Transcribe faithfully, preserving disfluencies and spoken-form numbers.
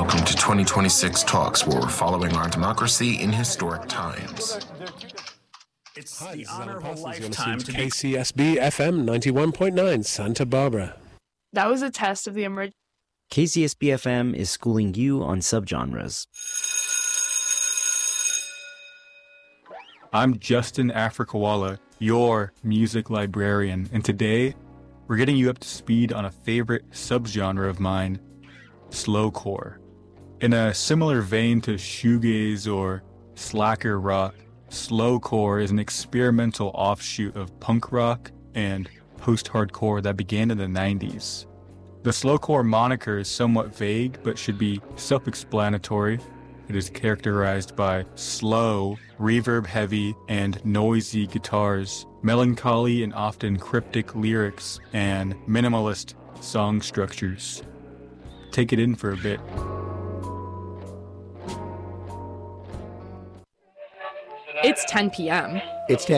welcome to twenty twenty-six Talks, where we're following our democracy in historic times. It's Hi, the honor of a lifetime to K C S B F M ninety-one point nine, Santa Barbara. That was a test of the emergency. K C S B F M is schooling you on subgenres. I'm Justin Afrikawala, your music librarian, and today we're getting you up to speed on a favorite subgenre of mine, slowcore. In a similar vein to shoegaze or slacker rock, slowcore is an experimental offshoot of punk rock and post-hardcore that began in the nineties. The slowcore moniker is somewhat vague, but should be self-explanatory. It is characterized by slow, reverb-heavy, and noisy guitars, melancholy and often cryptic lyrics, and minimalist song structures. Take it in for a bit. It's ten p.m. It's ten